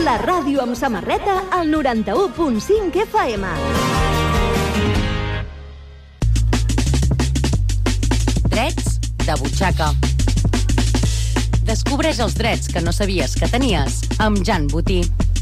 La ràdio amb samarreta al 91.5 FM. Drets de butxaca. Descobreix els drets que no sabies que tenies amb Jan Botí.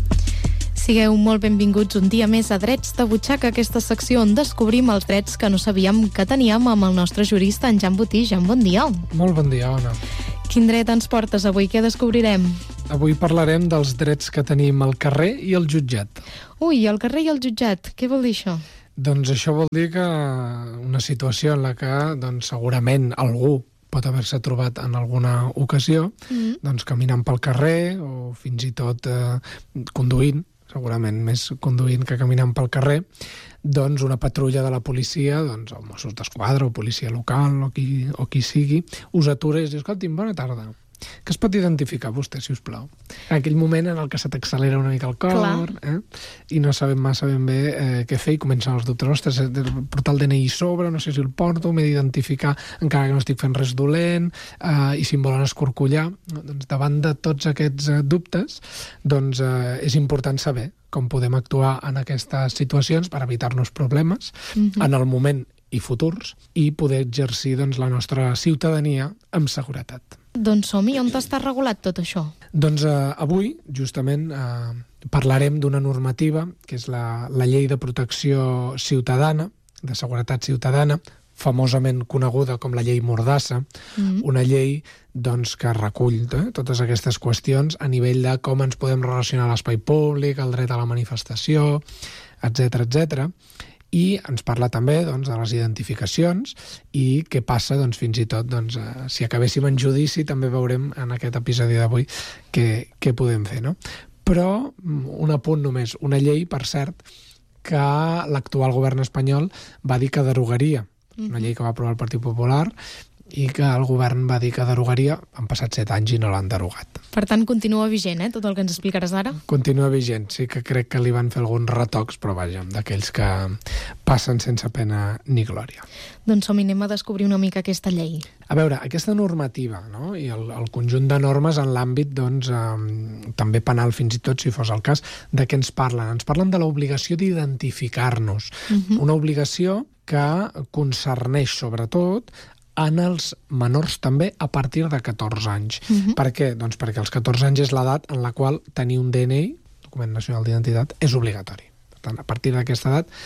Sigueu molt benvinguts un dia més a Drets de Butxaca, aquesta secció on descobrim els drets que no sabíem que teníem amb el nostre jurista, en Jan Botí. Jan, bon dia. Molt bon dia, Ona. Quin dret ens portes avui? Què descobrirem? Avui parlarem dels drets que tenim al carrer i al jutjat. Ui, al carrer i al jutjat. Què vol dir això? Doncs això vol dir que una situació en la que segurament algú pot haver-se trobat en alguna ocasió caminant pel carrer o fins i tot conduint, segurament més conduint que caminant pel carrer, doncs una patrulla de la policia, doncs els Mossos d'Esquadra o policia local o qui sigui, us atura i us diu, escolti'm, bona tarda. Que es pot identificar vostè, si us plau? En aquell moment en el que se t'accelera una mica el cor, i no sabem massa ben bé què fer, i comencen els dubtes. Ostres, he de portar el DNI sobre, no sé si el porto, m'he d'identificar encara que no estic fent res dolent, i si em volen escorcollar. Doncs davant de tots aquests dubtes, és important saber com podem actuar en aquestes situacions per evitar-nos problemes en el moment i futurs i poder exercir la nostra ciutadania amb seguretat. Doncs som-hi, on està regulat tot això? Doncs avui, justament, parlarem d'una normativa, que és la Llei de Protecció Ciutadana, de Seguretat Ciutadana, famosament coneguda com la Llei Mordassa, una llei que recull totes aquestes qüestions a nivell de com ens podem relacionar a l'espai públic, el dret a la manifestació, etc. I ens parla també de les identificacions i què passa fins i tot si acabéssim en judici, també veurem en aquest episodi d'avui què podem fer, no? Però un apunt només, una llei, per cert, que l'actual govern espanyol va dir que derogaria, una llei que va aprovar el Partit Popular i que el govern va dir que derogaria. Han passat 7 anys i no l'han derogat. Per tant, continua vigent, tot el que ens explicaràs ara? Continua vigent, sí que crec que li van fer alguns retocs, però vaja, d'aquells que passen sense pena ni glòria. Doncs som-hi, anem a descobrir una mica aquesta llei. A veure, aquesta normativa, no? I el conjunt de normes en l'àmbit també penal, fins i tot, si fos el cas, de què ens parlen? Ens parlen de l'obligació d'identificar-nos. Una obligació que concerneix, sobretot, en els menors també a partir de 14 anys. Per què? Doncs perquè als 14 anys és l'edat en la qual tenir un DNI, document nacional d'identitat, és obligatori. Per tant, a partir d'aquesta edat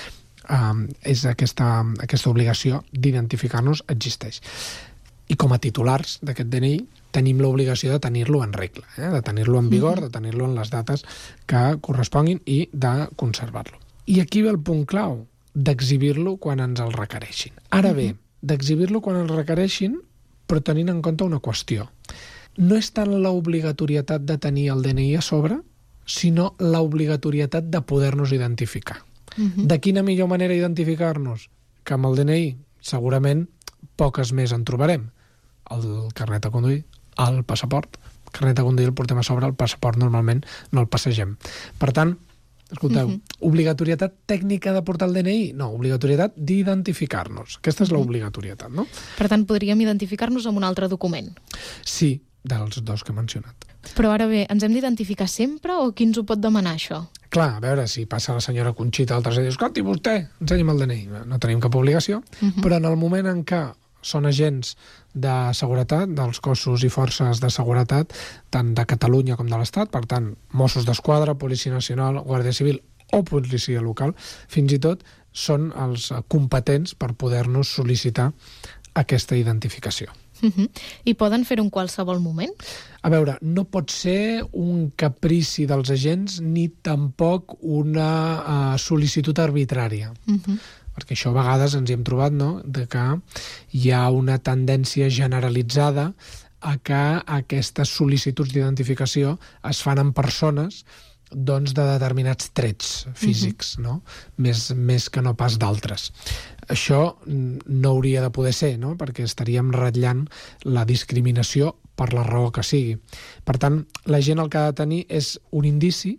és aquesta obligació d'identificar-nos existeix. I com a titulars d'aquest DNI tenim l'obligació de tenir-lo en regla, de tenir-lo en vigor, de tenir-lo en les dates que corresponguin i de conservar-lo. I aquí ve el punt clau, d'exhibir-lo quan ens el requereixin. Ara bé, d'exhibir-lo quan el requereixin, però tenint en compte una qüestió. No és tant l'obligatorietat de tenir el DNI a sobre, sinó l'obligatorietat de poder-nos identificar. De quina millor manera identificar-nos? Que amb el DNI segurament poques més en trobarem. El carnet de conduir, el passaport. El carnet de conduir el portem a sobre, el passaport normalment no el passegem. Per tant, escolteu, obligatorietat tècnica de portar el DNI? No, obligatorietat d'identificar-nos. Aquesta és l'obligatorietat, no? Per tant, podríem identificar-nos amb un altre document. Sí, dels dos que he mencionat. Però ara bé, ens hem d'identificar sempre o qui ens ho pot demanar, això? Clar, a veure, si passa la senyora Conxita altres i diu, escolti, vostè, ensenyi'm el DNI. No tenim cap obligació, però en el moment en què són agents de seguretat, dels cossos i forces de seguretat, tant de Catalunya com de l'Estat, per tant, Mossos d'Esquadra, Policia Nacional, Guàrdia Civil o Policia Local, fins i tot són els competents per poder-nos sol·licitar aquesta identificació. I poden fer-ho en qualsevol moment? A veure, no pot ser un caprici dels agents ni tampoc una sol·licitud arbitrària. Perquè això a vegades ens hi hem trobat, no?, de que hi ha una tendència generalitzada a que aquestes sol·licituds d'identificació es fan en persones de determinats trets físics, no? Més que no pas d'altres. Això no hauria de poder ser, no?, perquè estaríem ratllant la discriminació per la raó que sigui. Per tant, la gent el que ha de tenir és un indici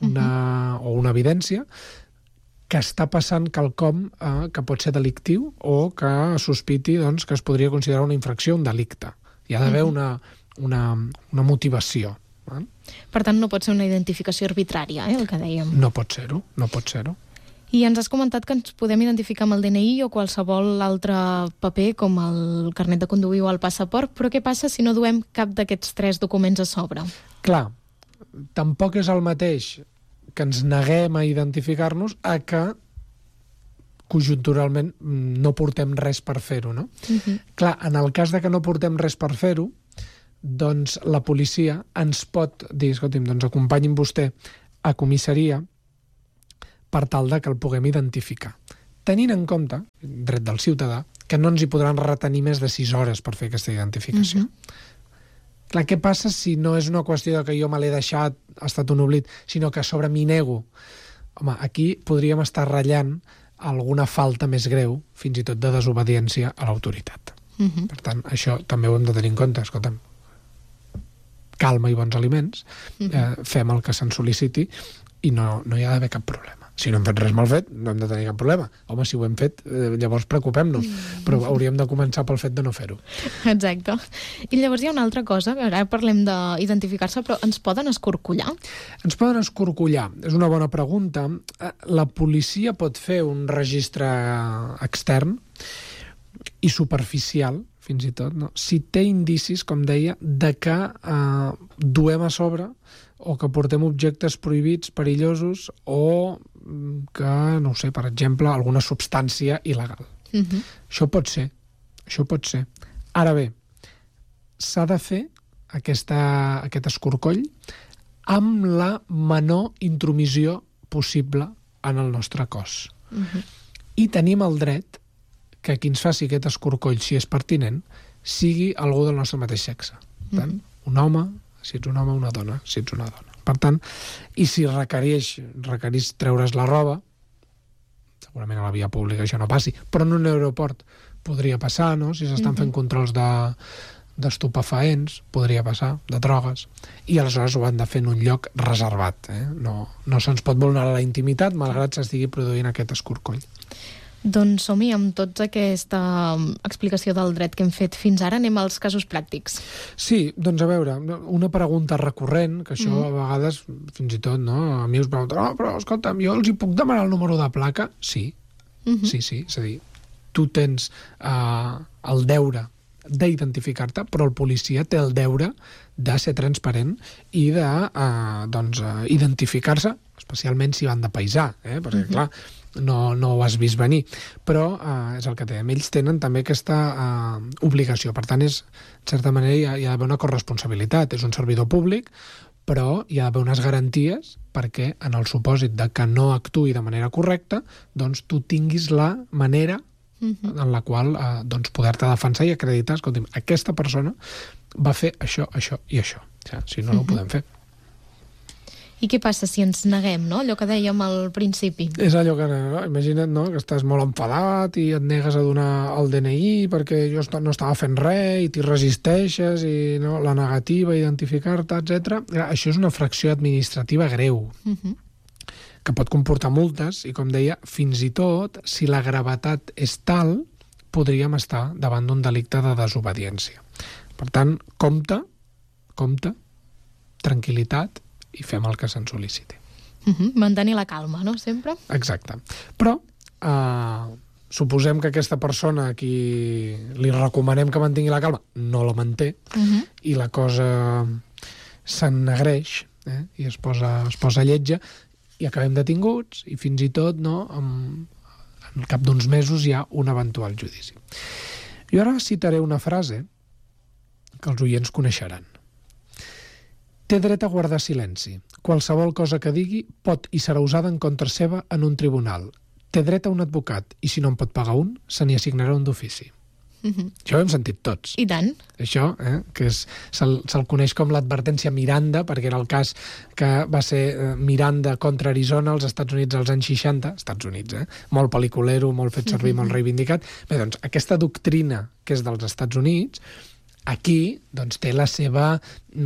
o una evidència que està passant quelcom que pot ser delictiu o que sospiti que es podria considerar una infracció, un delicte. Hi ha d'haver una motivació. Val? Per tant, no pot ser una identificació arbitrària, el que dèiem. No pot ser-ho, no pot ser-ho. I ens has comentat que ens podem identificar amb el DNI o qualsevol altre paper, com el carnet de conduir o el passaport, però què passa si no duem cap d'aquests 3 documents a sobre? Clar, tampoc és el mateix que ens neguem a identificar-nos a que conjunturalment no portem res per fer-ho, no? Clar, en el cas de que no portem res per fer-ho, doncs la policia ens pot dir, escolti'm, doncs acompanyin vostè a comissaria per tal de que el puguem identificar. Tenint en compte, dret del ciutadà, que no ens hi podran retenir més de 6 hores per fer aquesta identificació. Clar, què passa si no és una qüestió de que jo me l'he deixat, ha estat un oblit, sinó que a sobre m'hi nego? Home, aquí podríem estar ratllant alguna falta més greu, fins i tot de desobediència a l'autoritat. Per tant, això també ho hem de tenir en compte. Escolta'm, calma i bons aliments, fem el que se'n sol·liciti i no hi ha d'haver cap problema. Si no hem fet res mal fet, no hem de tenir cap problema. Home, si ho hem fet, llavors preocupem-nos. Però hauríem de començar pel fet de no fer-ho. Exacte. I llavors hi ha una altra cosa, ara parlem d'identificar-se, però ens poden escorcollar? Ens poden escorcollar. És una bona pregunta. La policia pot fer un registre extern i superficial, fins i tot, no? Si té indicis, com deia, de que duem a sobre o que portem objectes prohibits, perillosos, o que, no ho sé, per exemple, alguna substància il·legal. Això pot ser. Ara bé, s'ha de fer aquest escorcoll amb la menor intromissió possible en el nostre cos. I tenim el dret que qui ens faci aquest escorcoll, si és pertinent, sigui algú del nostre mateix sexe. Per tant, un home, si ets un home, una dona, si ets una dona. Per tant, i si requereix treure's la roba, segurament a la via pública això no passi, però en un aeroport podria passar, no? Si s'estan fent controls d'estupefaents, podria passar, de drogues, i aleshores ho han de fer en un lloc reservat. No se'ns pot vulnerar la intimitat, malgrat s'estigui produint aquest escorcoll. Doncs som-hi amb tota aquesta explicació del dret que hem fet fins ara. Anem als casos pràctics. Sí, doncs a veure, una pregunta recurrent, que això a vegades, fins i tot, no? A mi us pregunten, però escolta'm, jo els hi puc demanar el número de placa? Sí, sí, és a dir, tu tens el deure d'identificar-te, però el policia té el deure de ser transparent i de identificar-se, especialment si van de paisà, perquè, clar, no ho has vist venir, però és el que tenen. Ells tenen també aquesta obligació. Per tant, en certa manera hi ha d'haver una corresponsabilitat. És un servidor públic, però hi ha d'haver unes garanties perquè, en el supòsit de que no actuï de manera correcta, doncs tu tinguis la manera en la qual poder-te defensar i acreditar, escolta'm, aquesta persona va fer això, això i això. Si no, no ho podem fer. I què passa si ens neguem, no? Allò que dèiem al principi. És allò que, imagina't, no? Que estàs molt enfadat i et negues a donar el DNI perquè jo no estava fent res i t'hi resisteixes i no, la negativa, identificar-te, etc. Això és una fracció administrativa greu que pot comportar multes i, com deia, fins i tot, si la gravetat és tal, podríem estar davant d'un delicte de desobediència. Per tant, compte, tranquil·litat, i fem el que se'n sol·liciti. Mantenir la calma, no?, sempre? Exacte. Però suposem que aquesta persona a qui li recomanem que mantingui la calma no la manté i la cosa s'ennegreix i es posa lletja i acabem detinguts i fins i tot en cap d'uns mesos hi ha un eventual judici. Jo ara citaré una frase que els oients coneixeran. Té dret a guardar silenci. Qualsevol cosa que digui pot i serà usada en contra seva en un tribunal. Té dret a un advocat i si no en pot pagar un, se n'hi assignarà un d'ofici. Això ho hem sentit tots. I tant. Això, que se'l coneix com l'advertència Miranda, perquè era el cas que va ser Miranda contra Arizona als Estats Units als anys 60, Estats Units, molt pel·liculero, molt fet servir, molt reivindicat. Bé, doncs, aquesta doctrina que és dels Estats Units, aquí doncs, té la seva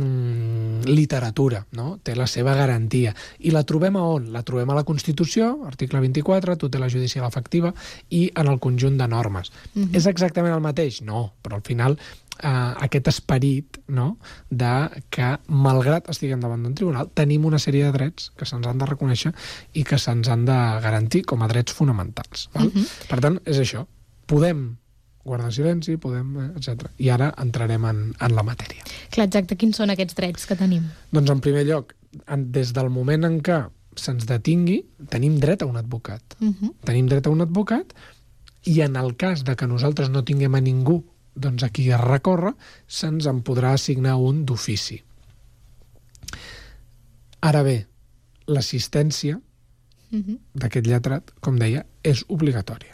literatura, no? Té la seva garantia. I la trobem a on? La trobem a la Constitució, article 24, tutela judicial efectiva, i en el conjunt de normes. És exactament el mateix? No, però al final aquest esperit, no?, de que, malgrat estiguem davant d'un tribunal, tenim una sèrie de drets que se'ns han de reconèixer i que se'ns han de garantir com a drets fonamentals. Val? Per tant, és això. Podem guardar silenci, etc. I ara entrarem en la matèria. Clar, exacte. Quins són aquests drets que tenim? Doncs, en primer lloc, des del moment en què se'ns detingui, tenim dret a un advocat. Tenim dret a un advocat i en el cas de que nosaltres no tinguem a ningú doncs a qui recórrer, se'ns en podrà assignar un d'ofici. Ara bé, l'assistència d'aquest lletrat, com deia, és obligatòria.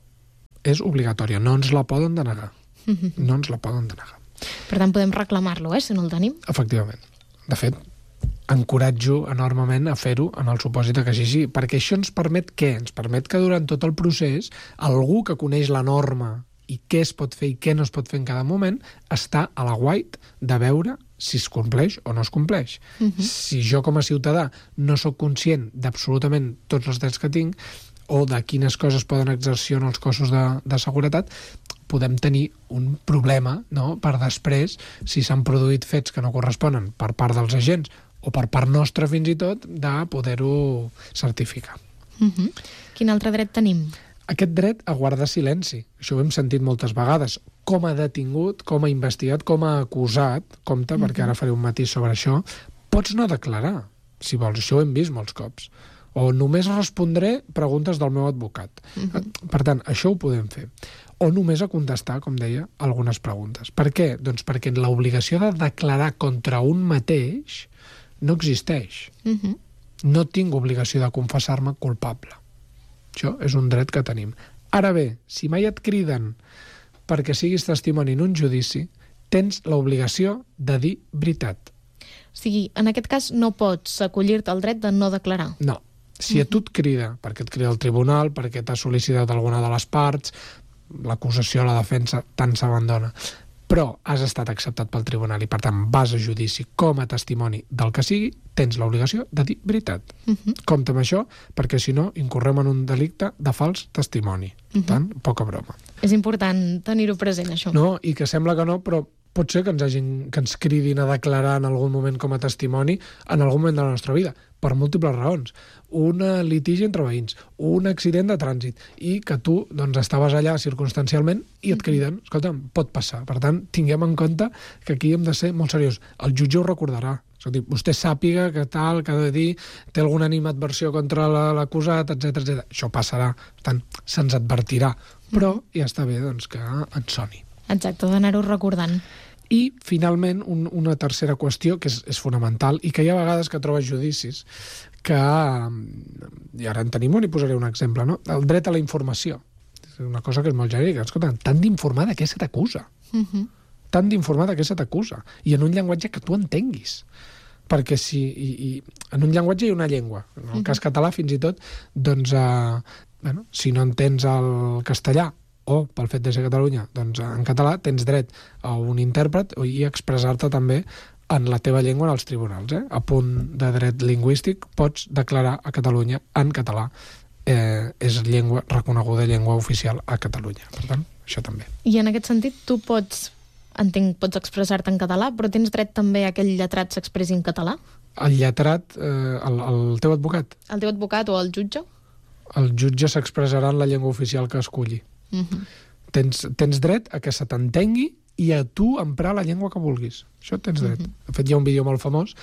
És obligatòria, no ens la poden denegar. No ens la poden denegar. Per tant, podem reclamar-lo, si no el tenim? Efectivament. De fet, encoratjo enormement a fer-ho en el supòsit que així sí, perquè això ens permet què? Ens permet que durant tot el procés algú que coneix la norma i què es pot fer i què no es pot fer en cada moment està a la guait de veure si es compleix o no es compleix. Si jo com a ciutadà no sóc conscient d'absolutament tots els drets que tinc o de quines coses poden exercir en els cossos de seguretat, podem tenir un problema, no?, per després, si s'han produït fets que no corresponen per part dels agents o per part nostra fins i tot, de poder-ho certificar. Quin altre dret tenim? Aquest dret a guardar silenci. Això ho hem sentit moltes vegades. Com a detingut, com a investigat, com a acusat, compte, perquè ara faré un matís sobre això, pots no declarar, si vols. Això ho hem vist molts cops. O només respondré preguntes del meu advocat. Per tant, això ho podem fer. O només a contestar, com deia, algunes preguntes. Per què? Doncs perquè l'obligació de declarar contra un mateix no existeix. No tinc obligació de confessar-me culpable. Això és un dret que tenim. Ara bé, si mai et criden perquè siguis testimoni en un judici, tens l'obligació de dir veritat. O sigui, en aquest cas no pots acollir-te al dret de no declarar. No. Si a tu et crida, perquè et crida el tribunal, perquè t'ha sol·licitat alguna de les parts, l'acusació, la defensa, tant s'abandona. Però has estat acceptat pel tribunal i, per tant, vas a judici com a testimoni del que sigui, tens l'obligació de dir veritat. Compte amb això, perquè si no, incorrem en un delicte de fals testimoni. Per tant, poca broma. És important tenir-ho present, això. No, i que sembla que no, però pot ser que ens cridin a declarar en algun moment com a testimoni en algun moment de la nostra vida, per múltiples raons. Un litigi entre veïns, un accident de trànsit, i que tu doncs, estaves allà circumstancialment i et criden. Escolta, pot passar. Per tant, tinguem en compte que aquí hem de ser molt seriosos. El jutge ho recordarà. Escolta, vostè sàpiga que tal, que ha de dir, té alguna animadversió contra l'acusat, etc. Això passarà. Per tant, se'ns advertirà. Però ja està bé doncs, que ens soni. Exacte, d'anar-ho recordant. I, finalment, una tercera qüestió que és fonamental i que hi ha vegades que trobes judicis que, i ara en tenim un i posaré un exemple, no? El dret a la informació. És una cosa que és molt genèrica. Escolta, t'han d'informar de què se t'acusa. T'han d'informar de què se t'acusa. I en un llenguatge que tu entenguis. Perquè si en un llenguatge hi ha una llengua. En el cas català, fins i tot, doncs, si no entens el castellà o pel fet de ser Catalunya, doncs en català tens dret a un intèrpret i expressar-te també en la teva llengua en els tribunals. A punt de dret lingüístic pots declarar a Catalunya en català. És llengua reconeguda, llengua oficial a Catalunya. Per tant, això també. I en aquest sentit tu pots expressar-te en català, però tens dret també a que el lletrat s'expressi en català? El lletrat, el teu advocat? El teu advocat o el jutge? El jutge s'expressarà en la llengua oficial que escolli. Tens dret a que se t'entengui i a tu emprar la llengua que vulguis. Això tens dret. De fet, hi ha un vídeo molt famós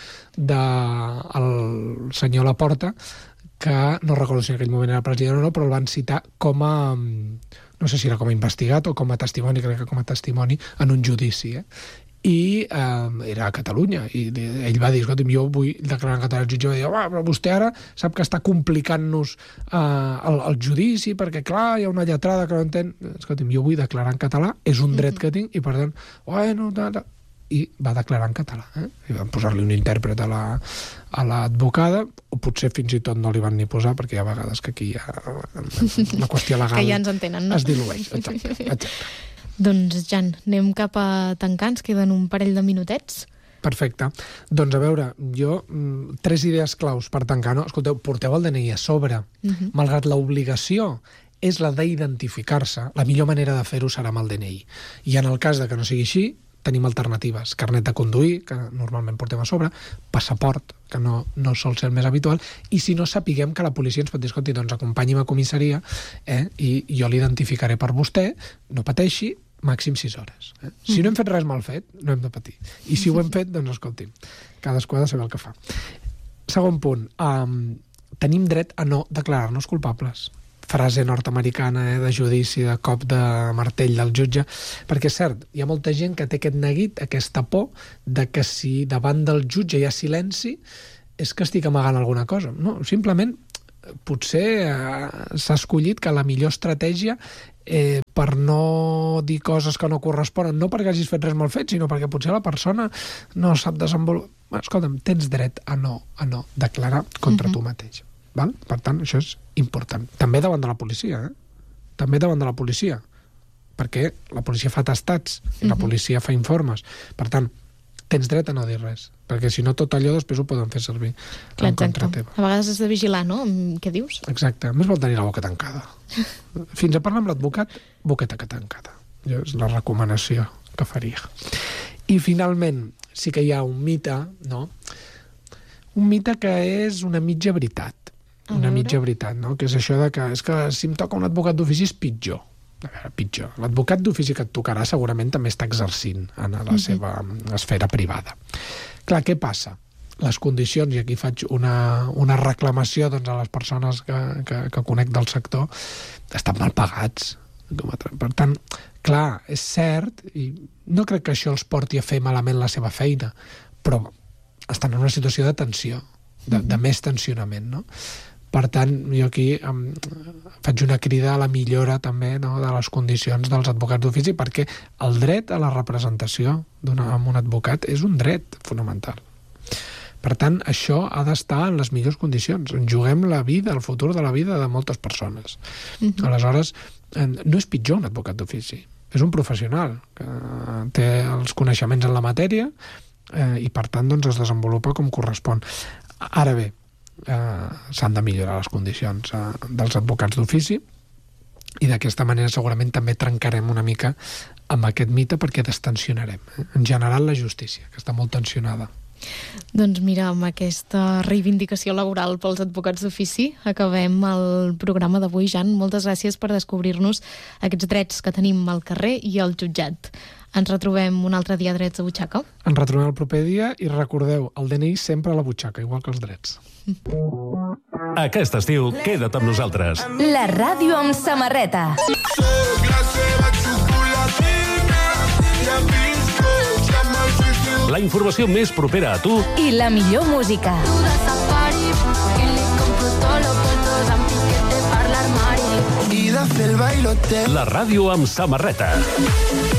del senyor Laporta que no recordo si en aquell moment era president o no, però el van citar com a, no sé si era com a investigat o com a testimoni, crec que com a testimoni en un judici. I era a Catalunya i ell va dir, escolta'm, jo vull declarar en català. El jutge va dir, però vostè ara sap que està complicant-nos el judici perquè clar, hi ha una lletrada que no entén. Escolta'm, jo vull declarar en català, és un dret que tinc i per tant, i va declarar en català. I van posar-li un intèrpret a l'advocada, o potser fins i tot no li van ni posar, perquè hi ha vegades que aquí hi ha una qüestió legal que ja ens entenen, no? Es dilueix. Exacte. Doncs, Jan, anem cap a tancar, ens queden un parell de minutets. Perfecte. Doncs a veure, jo, 3 idees claus per tancar, no? Escolteu, porteu el DNI a sobre. Malgrat l'obligació és la d'identificar-se, la millor manera de fer-ho serà amb el DNI. I en el cas de que no sigui així, tenim alternatives. Carnet de conduir, que normalment portem a sobre, passaport, que no sol ser el més habitual, i si no, sapiguem que la policia ens pot dir, escolti, doncs acompanyi'm a comissaria i jo l'identificaré per vostè, no pateixi, màxim 6 hores. Si no hem fet res mal fet, no hem de patir. I si ho hem fet, doncs escolti'm, cadascú ha de saber el que fa. Segon punt, tenim dret a no declarar-nos culpables. Frase nord-americana de judici, de cop de martell del jutge, perquè és cert, hi ha molta gent que té aquest neguit, aquesta por de que si davant del jutge hi ha silenci és que estic amagant alguna cosa. No, simplement potser s'ha escollit que la millor estratègia per no dir coses que no corresponen, no perquè hagis fet res mal fet, sinó perquè potser la persona no sap desenvolupar. Escolta'm, tens dret a no declarar contra tu mateix. Val? Per tant, això és important. També davant de la policia, També davant de la policia. Perquè la policia fa atestats i la policia fa informes. Per tant, tens dret a no dir res. Perquè si no, tot allò després ho poden fer servir en contra teva. A vegades has de vigilar, no? Què dius? Exacte. Més vol tenir la boca tancada. Fins a parlar amb l'advocat, boqueta tancada. És la recomanació que faria. I finalment, sí que hi ha un mite, no? Un mite que és una mitja veritat. Una mitja veritat, no? Que és això de que si em toca un advocat d'ofici és pitjor. A veure, pitjor. L'advocat d'ofici que et tocarà segurament també està exercint en la seva esfera privada. Clar, què passa? Les condicions, i aquí faig una reclamació doncs, a les persones que conec del sector, estan mal pagats. Per tant, clar, és cert, i no crec que això els porti a fer malament la seva feina, però estan en una situació de tensió, de més tensionament, no? Per tant, jo aquí faig una crida a la millora també de les condicions dels advocats d'ofici, perquè el dret a la representació amb un advocat és un dret fonamental. Per tant, això ha d'estar en les millors condicions. Ens juguem la vida, el futur de la vida de moltes persones. Aleshores, no és pitjor un advocat d'ofici. És un professional que té els coneixements en la matèria i, per tant, doncs, es desenvolupa com correspon. Ara bé, s'han de millorar les condicions dels advocats d'ofici i d'aquesta manera segurament també trencarem una mica amb aquest mite perquè destensionarem. En general la justícia, que està molt tensionada. Doncs mira, amb aquesta reivindicació laboral pels advocats d'ofici acabem el programa d'avui, Jan. Moltes gràcies per descobrir-nos aquests drets que tenim al carrer i al jutjat. Ens retrobem un altre dia a Drets a Butxaca. Ens retrobem el proper dia i recordeu, el DNI sempre a la butxaca, igual que els drets. Aquest estiu, queda't amb nosaltres. La ràdio amb samarreta. La informació més propera a tu I la millor música. La ràdio amb samarreta.